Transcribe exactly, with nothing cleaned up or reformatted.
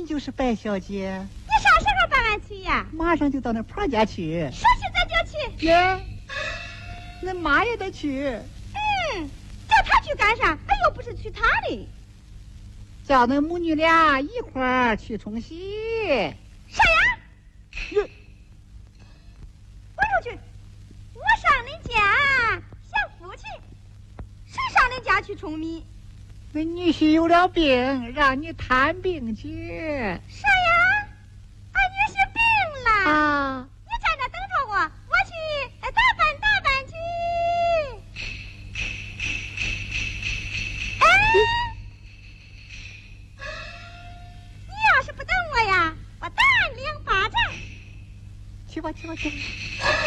就是白小姐。 你啥时候办完去呀？ 马上就到那婆家去。 说去咱就去。 耶，恁妈也得去。 嗯，叫他去干啥？俺又不是娶她的。 叫恁母女俩一块儿去冲喜。 啥呀？ 哟， 我出去，我上恁家享福去。谁上恁家去冲米？ 恁女婿有了病，让你探病去。 啥呀？俺女婿病了。 啊！ 你在那等着我，我去打扮打扮去。哎，你要是不等我呀，我打你两巴掌。 去吧去吧去吧。